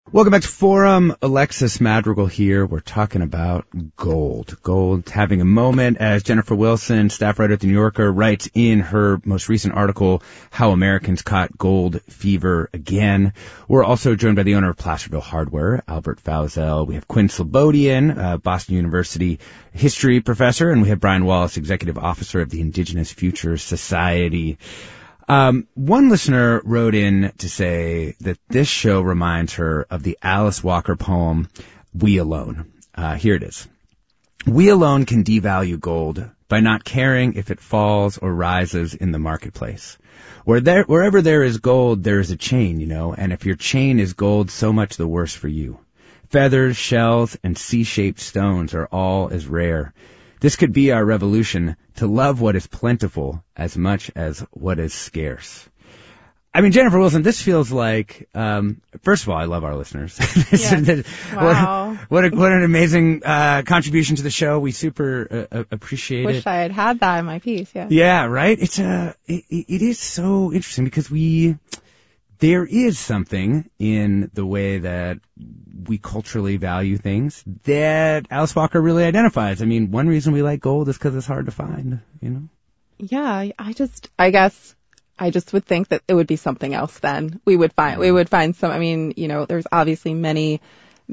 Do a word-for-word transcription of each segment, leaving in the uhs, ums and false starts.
Welcome back to Forum. Alexis Madrigal here. We're talking about gold. Gold having a moment, as Jennifer Wilson, staff writer at The New Yorker, writes in her most recent article, How Americans Caught Gold Fever Again. We're also joined by the owner of Placerville Hardware, Albert Fauzel. We have Quinn Slobodian, uh, Boston University history professor, and we have Brian Wallace, executive officer of the Indigenous Futures Society. Um, one listener wrote in to say that this show reminds her of the Alice Walker poem, We Alone. Uh, here it is. We alone can devalue gold by not caring if it falls or rises in the marketplace. Where there, wherever there is gold, there is a chain, you know, and if your chain is gold, so much the worse for you. Feathers, shells, and C-shaped stones are all as rare. This could be our revolution, to love what is plentiful as much as what is scarce. I mean, Jennifer Wilson, this feels like, um, first of all, I love our listeners. Yes. Wow. What, what, a, what an amazing uh, contribution to the show. We super uh, appreciate Wish it. I had had that in my piece, yeah. Yeah, right? It's a, it, it is so interesting because we, there is something in the way that we culturally value things that Alice Walker really identifies. I mean, one reason we like gold is because it's hard to find, you know? Yeah, I just, I guess, I just would think that it would be something else then. We would find, we would find some, I mean, you know, there's obviously many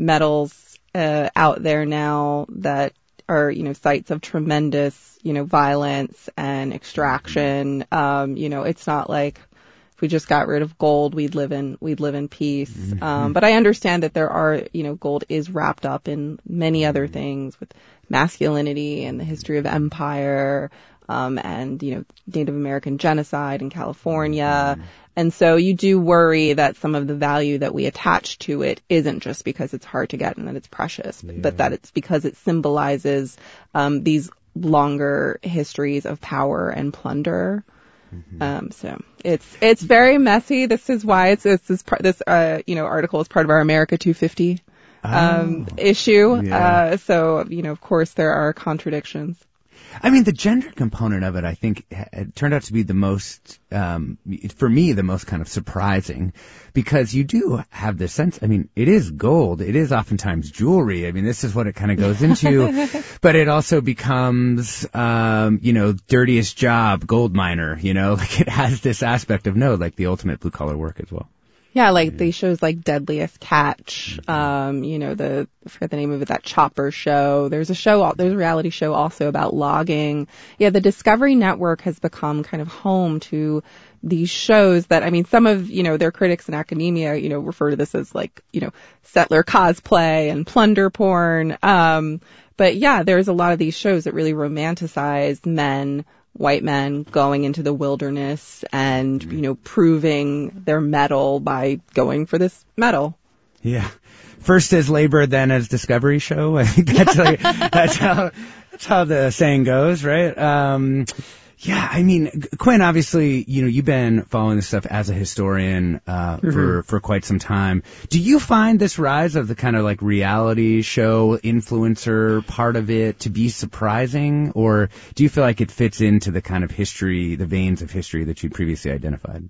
metals uh, out there now that are, you know, sites of tremendous, you know, violence and extraction. Um, you know, it's not like, if we just got rid of gold, we'd live in we'd live in peace. Mm-hmm. Um, but I understand that there are, you know, gold is wrapped up in many other things with masculinity and the history of empire, um, and, you know, Native American genocide in California. Mm-hmm. And so you do worry that some of the value that we attach to it isn't just because it's hard to get and that it's precious, yeah. but that it's because it symbolizes um, these longer histories of power and plunder. Mm-hmm. Um, so it's, it's very messy. This is why it's, it's this part, this, uh, you know, article is part of our America two fifty, um, oh, issue. Yeah. Uh, so, you know, of course there are contradictions. I mean, the gender component of it, I think, it turned out to be the most, um, for me, the most kind of surprising, because you do have this sense, I mean, it is gold. It is oftentimes jewelry. I mean, this is what it kind of goes into, but it also becomes, um, you know, dirtiest job, gold miner, you know, like it has this aspect of, no, like the ultimate blue collar work as well. Yeah, like yeah. These shows like Deadliest Catch, um, you know, the, I forget the name of it, that Chopper show. There's a show, there's a reality show also about logging. Yeah, the Discovery Network has become kind of home to these shows that, I mean, some of, you know, their critics in academia, you know, refer to this as like, you know, settler cosplay and plunder porn. Um, but yeah, there's a lot of these shows that really romanticize men, white men going into the wilderness and, you know, proving their mettle by going for this metal. Yeah. First as labor, then as discovery show. I think that's, like, that's how, that's how the saying goes, right? Um, yeah, I mean, Quinn, obviously, you know, you've been following this stuff as a historian, uh, mm-hmm. for, for quite some time. Do you find this rise of the kind of like reality show influencer part of it to be surprising, or do you feel like it fits into the kind of history, the veins of history that you'd previously identified?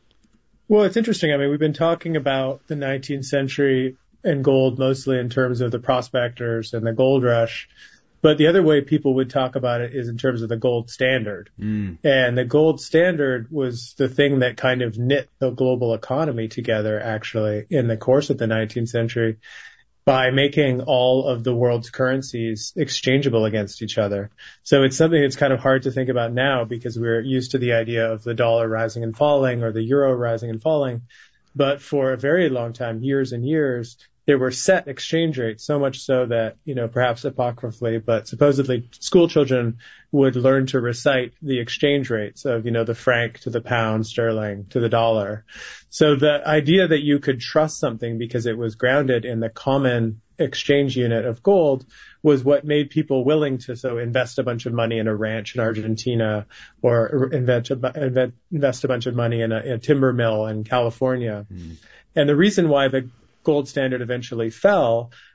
Well, it's interesting. I mean, we've been talking about the nineteenth century and gold mostly in terms of the prospectors and the gold rush. But the other way people would talk about it is in terms of the gold standard. Mm. And the gold standard was the thing that kind of knit the global economy together, actually, in the course of the nineteenth century by making all of the world's currencies exchangeable against each other. So it's something that's kind of hard to think about now because we're used to the idea of the dollar rising and falling or the euro rising and falling. But for a very long time, years and years, there were set exchange rates, so much so that, you know, perhaps apocryphally, but supposedly school children would learn to recite the exchange rates of, you know, the franc to the pound sterling to the dollar. So the idea that you could trust something because it was grounded in the common exchange unit of gold was what made people willing to so invest a bunch of money in a ranch in Argentina or invest a, invest a bunch of money in a, in a timber mill in California. Mm. And the reason why the gold standard eventually fell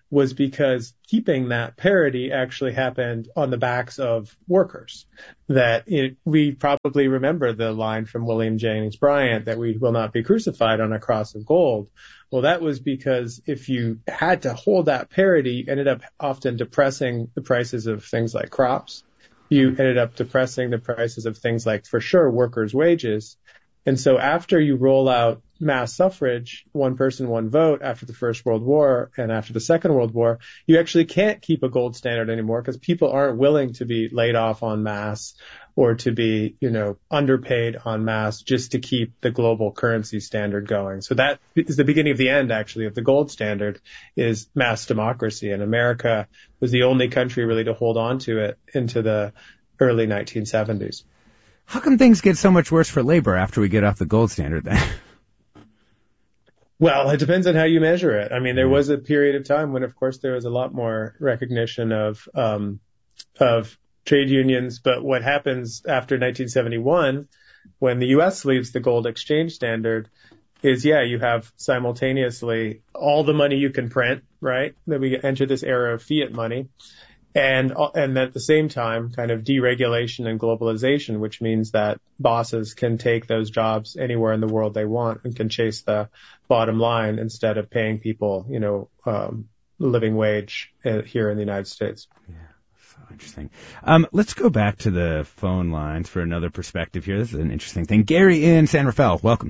was because keeping that parity actually happened on the backs of workers. That it, we probably remember the line from William Jennings Bryan that we will not be crucified on a cross of gold. Well, that was because if you had to hold that parity, you ended up often depressing the prices of things like crops. You ended up depressing the prices of things like, for sure, workers' wages. And so after you roll out mass suffrage, one person, one vote, after the First World War and after the Second World War, you actually can't keep a gold standard anymore because people aren't willing to be laid off en masse or to be, you know, underpaid en masse just to keep the global currency standard going. So that is the beginning of the end, actually, of the gold standard, is mass democracy. And America was the only country really to hold on to it into the early nineteen seventies. How come things get so much worse for labor after we get off the gold standard then? Well, it depends on how you measure it. I mean, there was a period of time when, of course, there was a lot more recognition of um, of trade unions. But what happens after nineteen seventy-one, when the U S leaves the gold exchange standard, is, yeah, you have simultaneously all the money you can print, right? Then we enter this era of fiat money. And, and at the same time, kind of deregulation and globalization, which means that bosses can take those jobs anywhere in the world they want and can chase the bottom line instead of paying people, you know, um, living wage here in the United States. Yeah, so interesting. Um, let's go back to the phone lines for another perspective here. This is an interesting thing. Gary in San Rafael, welcome.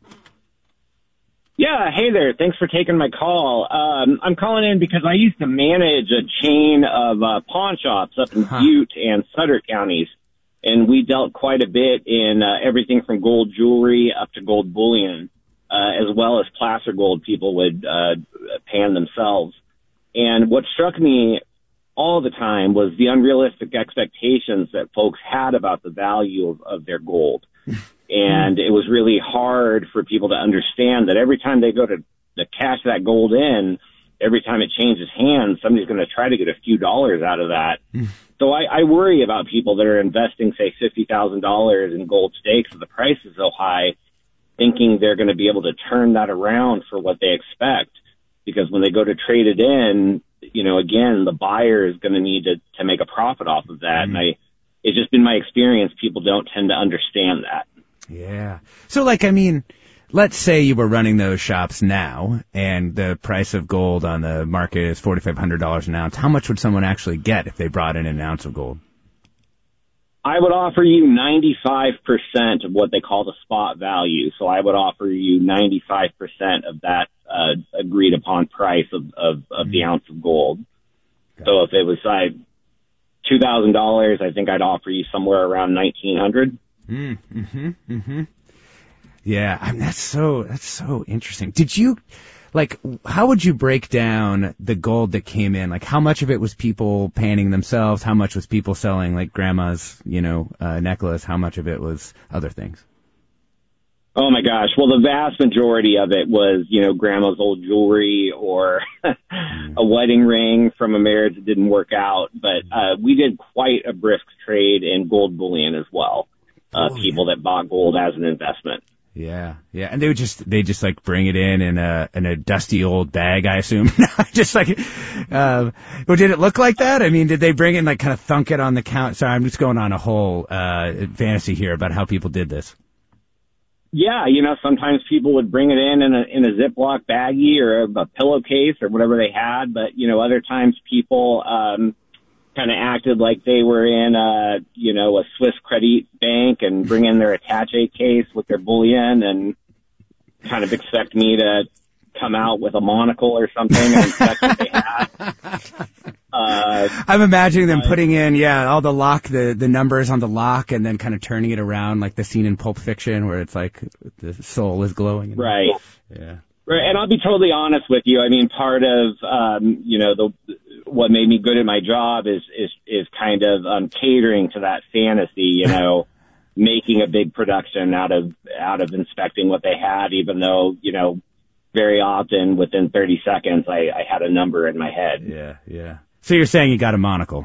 Yeah, hey there. Thanks for taking my call. Um, I'm calling in because I used to manage a chain of uh, pawn shops up in huh. Butte and Sutter counties, and we dealt quite a bit in uh, everything from gold jewelry up to gold bullion, uh, as well as placer gold people would uh, pan themselves. And what struck me all the time was the unrealistic expectations that folks had about the value of, of their gold. And it was really hard for people to understand that every time they go to, to cash that gold in, every time it changes hands, somebody's going to try to get a few dollars out of that. So I, I worry about people that are investing, say, fifty thousand dollars in gold stakes if the price is so high, thinking they're going to be able to turn that around for what they expect. Because when they go to trade it in, you know, again, the buyer is going to need to, to make a profit off of that. Mm-hmm. And I, it's just been my experience, people don't tend to understand that. Yeah. So, like, I mean, let's say you were running those shops now and the price of gold on the market is four thousand five hundred dollars an ounce. How much would someone actually get if they brought in an ounce of gold? I would offer you ninety-five percent of what they call the spot value. So I would offer you ninety-five percent of that uh, agreed upon price of, of, of mm-hmm. the ounce of gold. Got so it. If it was uh, two thousand dollars, I think I'd offer you somewhere around nineteen hundred dollars. Mm-hmm, mm-hmm. Yeah, I mean, that's so, that's so interesting. Did you, like, how would you break down the gold that came in? Like, how much of it was people panning themselves? How much was people selling, like, grandma's, you know, uh, necklace? How much of it was other things? Oh, my gosh. Well, the vast majority of it was, you know, grandma's old jewelry or mm. a wedding ring from a marriage that didn't work out. But uh, we did quite a brisk trade in gold bullion as well. Uh, oh, people yeah. that bought gold as an investment. Yeah, yeah, and they would just they just like bring it in in a in a dusty old bag, I assume. just like, um, well, did it look like that? I mean, did they bring it and like kind of thunk it on the count? Sorry, I'm just going on a whole uh fantasy here about how people did this. Yeah, you know, sometimes people would bring it in in a in a Ziploc baggie or a, a pillowcase or whatever they had, but you know, other times people um kind of acted like they were in a, you know, a Swiss credit bank and bring in their attaché case with their bullion and kind of expect me to come out with a monocle or something and expect what they had. Uh, I'm imagining them uh, putting in, yeah, all the lock, the, the numbers on the lock and then kind of turning it around like the scene in Pulp Fiction where it's like the soul is glowing. Right. Yeah. Right. And I'll be totally honest with you. I mean, part of, um, you know, the, what made me good at my job is, is, is kind of, um, catering to that fantasy, you know, making a big production out of, out of inspecting what they had, even though, you know, very often within thirty seconds, I, I had a number in my head. Yeah. Yeah. So you're saying you got a monocle?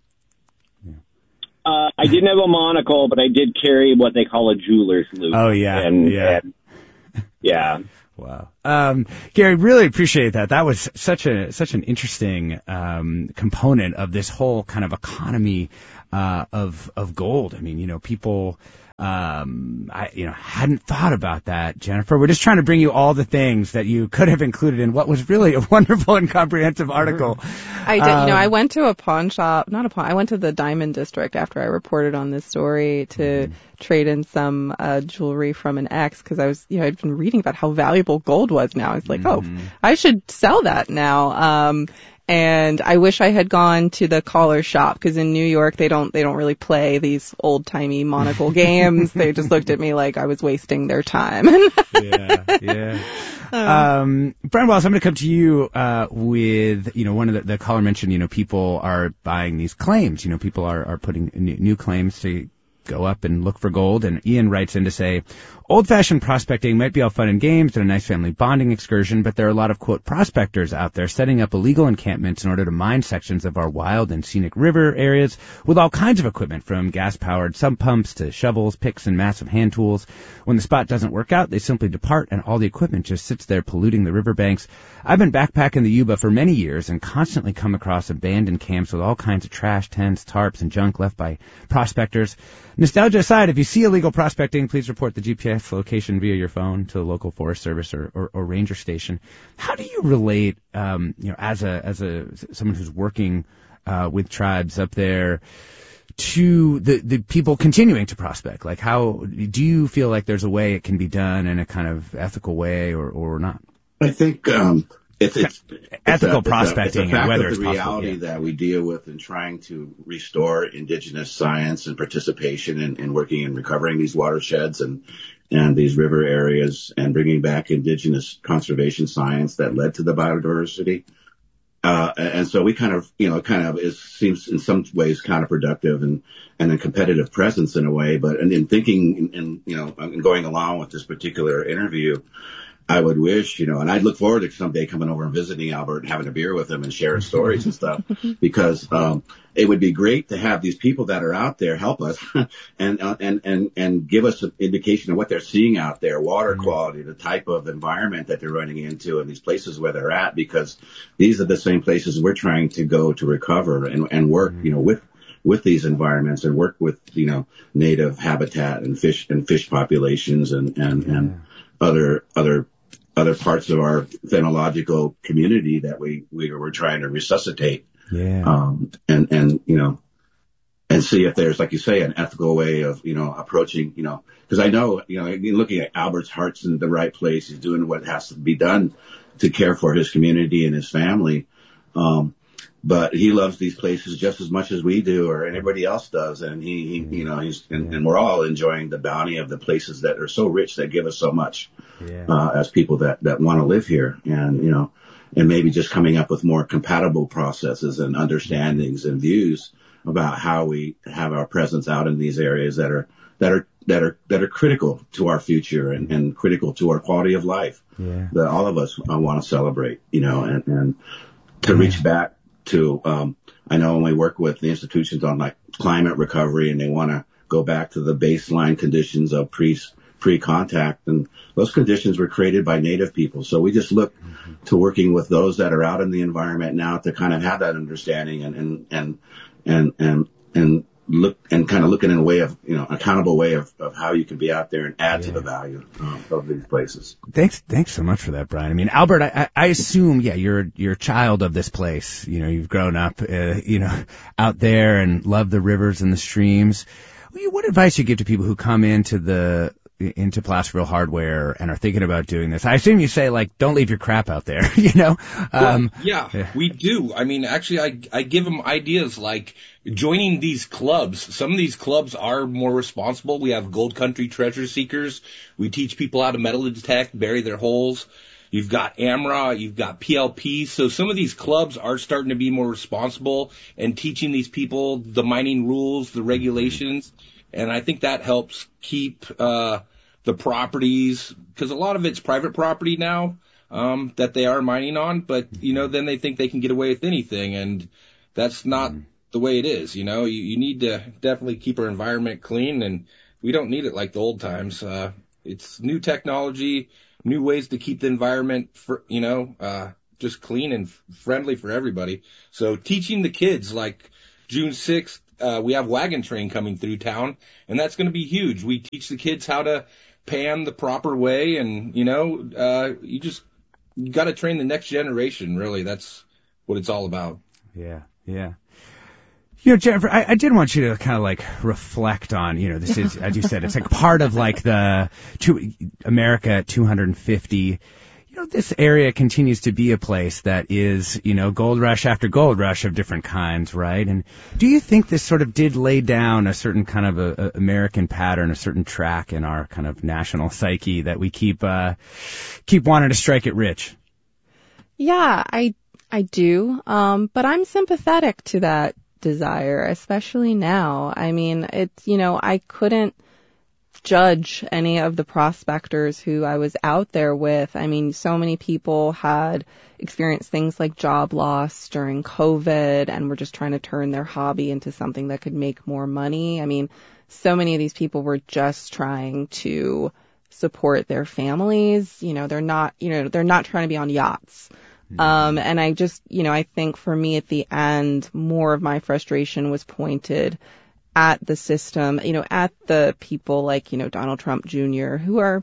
Yeah. Uh, I didn't have a monocle, but I did carry what they call a jeweler's loop. Oh, yeah. And, yeah. and Yeah. Wow. Um, Gary, really appreciate that. That was such a, such an interesting, um, component of this whole kind of economy, uh, of, of gold. I mean, you know, people, um, I, you know, hadn't thought about that, Jennifer. We're just trying to bring you all the things that you could have included in what was really a wonderful and comprehensive article. I did, um, you know, I Um, went to a pawn shop, not a pawn, I went to the Diamond District after I reported on this story to mm-hmm. trade in some, uh, jewelry from an ex, because I was, you know, I'd been reading about how valuable gold was now. I was like, mm-hmm. oh, I should sell that now. Um, And I wish I had gone to the collar shop, because in New York they don't they don't really play these old timey monocle games. They just looked at me like I was wasting their time. yeah, yeah. Um, Brian Wallace, I'm going to come to you uh, with, you know, one of the, the caller mentioned, you know, people are buying these claims. You know, people are are putting new, new claims to go up and look for gold. And Ian writes in to say, old-fashioned prospecting might be all fun and games and a nice family bonding excursion, but there are a lot of, quote, prospectors out there setting up illegal encampments in order to mine sections of our wild and scenic river areas with all kinds of equipment, from gas-powered sump pumps to shovels, picks, and massive hand tools. When the spot doesn't work out, they simply depart, and all the equipment just sits there polluting the riverbanks. I've been backpacking the Yuba for many years and constantly come across abandoned camps with all kinds of trash, tents, tarps, and junk left by prospectors. Nostalgia aside, if you see illegal prospecting, please report the G P S location via your phone to the local Forest Service or, or, or ranger station. How do you relate, um, you know, as a as a someone who's working uh, with tribes up there, to the the people continuing to prospect? Like, how do you feel like there's a way it can be done in a kind of ethical way, or or not? I think um, it's, it's ethical it's a, prospecting, it's a, it's a and whether of it's the reality possible, yeah. that we deal with in trying to restore indigenous science and participation in, in working and recovering these watersheds and and these river areas, and bringing back indigenous conservation science that led to the biodiversity. Uh, and so we kind of, you know, kind of is, seems in some ways counterproductive and, and a competitive presence in a way. But and in thinking and, and, you know, and going along with this particular interview, I would wish, you know, and I'd look forward to someday coming over and visiting Albert and having a beer with him and sharing stories and stuff, because um, it would be great to have these people that are out there help us and uh, and and and give us an indication of what they're seeing out there, water quality, the type of environment that they're running into, and these places where they're at, because these are the same places we're trying to go to recover and and work, you know, with. with these environments and work with, you know, native habitat and fish and fish populations and, and, yeah. and other, other, other parts of our phenological community that we, we were trying to resuscitate. Yeah. Um, and, and, you know, and see if there's, like you say, an ethical way of, you know, approaching, you know, cause I know, you know, looking at Albert's heart's in the right place. He's doing what has to be done to care for his community and his family. Um, But he loves these places just as much as we do, or anybody else does. And he, he you know, he's, and, and we're all enjoying the bounty of the places that are so rich, that give us so much, yeah. uh, as people that, that want to live here. And, you know, and maybe just coming up with more compatible processes and understandings and views about how we have our presence out in these areas that are, that are, that are, that are critical to our future and, and critical to our quality of life, yeah. that all of us uh, want to celebrate, you know, and, and to yeah. reach back to, um, I know when we work with the institutions on like climate recovery, and they want to go back to the baseline conditions of pre, pre-contact, and those conditions were created by Native people. So we just look mm-hmm. to working with those that are out in the environment now to kind of have that understanding and, and, and, and, and, and look and kind of looking in a way of, you know, accountable way of, of how you can be out there and add yeah. to the value um, of these places. Thanks, thanks so much for that, Brian. I mean, Albert, I, I assume, yeah, you're, you're a child of this place. You know, you've grown up, uh, you know, out there and love the rivers and the streams. What advice you give to people who come into the, into Placerville Hardware and are thinking about doing this? I assume you say, like, don't leave your crap out there, you know? Um, well, yeah, yeah, we do. I mean, actually, I, I give them ideas like joining these clubs. Some of these clubs are more responsible. We have Gold Country Treasure Seekers. We teach people how to metal detect, bury their holes. You've got A M R A, you've got P L P. So some of these clubs are starting to be more responsible and teaching these people the mining rules, the regulations. And I think that helps keep, uh, the properties, because a lot of it's private property now, um, that they are mining on, but, you know, then they think they can get away with anything, and that's not mm. the way it is, you know. You, you need to definitely keep our environment clean, and we don't need it like the old times. Uh, it's new technology, new ways to keep the environment, for, you know, uh, just clean and friendly for everybody. So teaching the kids, like June sixth, uh, we have Wagon Train coming through town, and that's going to be huge. We teach the kids how to pan the proper way, and, you know, uh, you just you got to train the next generation, really. That's what it's all about. Yeah, yeah. You know, Jennifer, I, I did want you to kind of like reflect on, you know, this is, as you said, it's like part of like the two, America two hundred fifty. You know, this area continues to be a place that is, you know, gold rush after gold rush of different kinds, right? And do you think this sort of did lay down a certain kind of a, a American pattern, a certain track in our kind of national psyche that we keep, uh, keep wanting to strike it rich? Yeah, I, I do. Um, but I'm sympathetic to that desire, especially now. I mean, it's, you know, I couldn't judge any of the prospectors who I was out there with. I mean, so many people had experienced things like job loss during COVID and were just trying to turn their hobby into something that could make more money. I mean, so many of these people were just trying to support their families. You know, they're not, you know, they're not trying to be on yachts. Um, and I just, you know, I think for me at the end, more of my frustration was pointed at the system, you know, at the people like, you know, Donald Trump Junior, who are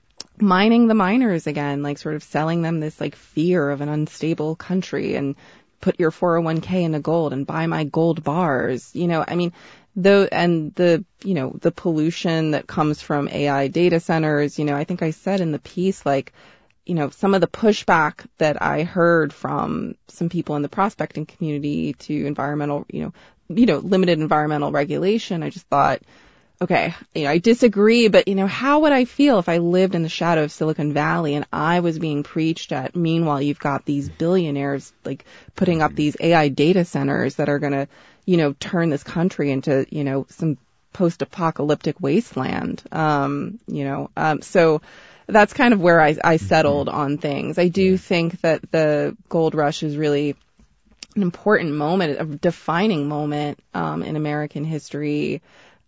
mining the miners again, like sort of selling them this like fear of an unstable country and put your four oh one k into gold and buy my gold bars. You know, I mean, the, and the, you know, the pollution that comes from A I data centers, you know, I think I said in the piece, like, you know, some of the pushback that I heard from some people in the prospecting community to environmental, you know, you know, limited environmental regulation, I just thought, okay, you know, I disagree, but, you know, how would I feel if I lived in the shadow of Silicon Valley and I was being preached at? Meanwhile, you've got these billionaires, like, putting up these A I data centers that are going to, you know, turn this country into, you know, some post-apocalyptic wasteland, um, you know, um, so that's kind of where I, I settled on things. I do think that the gold rush is really an important moment, a defining moment um, in American history,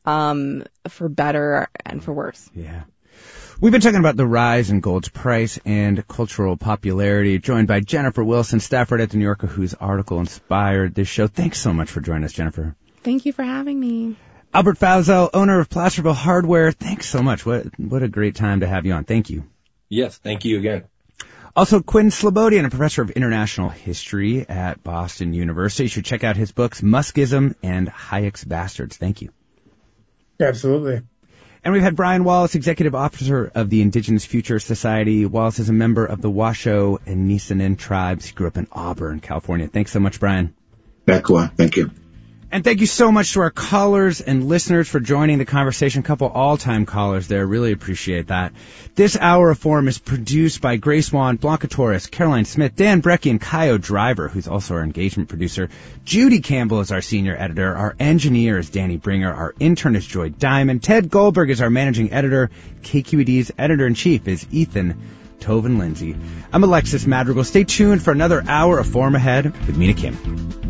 um, for better and for worse. Yeah. We've been talking about the rise in gold's price and cultural popularity, joined by Jennifer Wilson, staff writer at The New Yorker, whose article inspired this show. Thanks so much for joining us, Jennifer. Thank you for having me. Albert Falzell, owner of Placerville Hardware, thanks so much. What what a great time to have you on. Thank you. Yes, thank you again. Also, Quinn Slobodian, a professor of international history at Boston University. You should check out his books, Muskism and Hayek's Bastards. Thank you. Absolutely. And we've had Brian Wallace, executive officer of the Indigenous Future Society. Wallace is a member of the Washoe and Nisenan tribes. He grew up in Auburn, California. Thanks so much, Brian. Bekwa, thank you. And thank you so much to our callers and listeners for joining the conversation. A couple all-time callers there. Really appreciate that. This hour of Forum is produced by Grace Wan, Blanca Torres, Caroline Smith, Dan Brecky, and Kyo Driver, who's also our engagement producer. Judy Campbell is our senior editor. Our engineer is Danny Bringer. Our intern is Joy Diamond. Ted Goldberg is our managing editor. K Q E D's editor-in-chief is Ethan Toven Lindsay. I'm Alexis Madrigal. Stay tuned for another hour of Forum ahead with Mina Kim.